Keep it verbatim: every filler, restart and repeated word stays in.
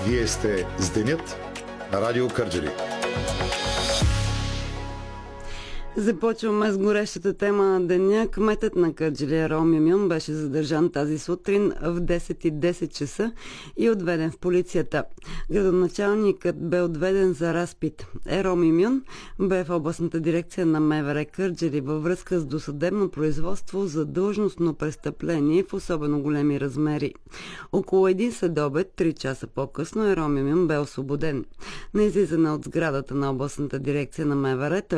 Вие сте с Денят на Радио Кърджали. Започваме с горещата тема на деня. Кметът на Кърджали Ерол Мюмюн беше задържан тази сутрин в десет и десет часа и отведен в полицията. Градоначалникът бе отведен за разпит. Ерол Мюмюн бе в областната дирекция на МВР Кърджали във връзка с досъдебно производство за длъжностно престъпление в особено големи размери. Около един следобед, три часа по-късно, Ерол Мюмюн бе освободен. На излизане от сградата на областната дирекция на МВР той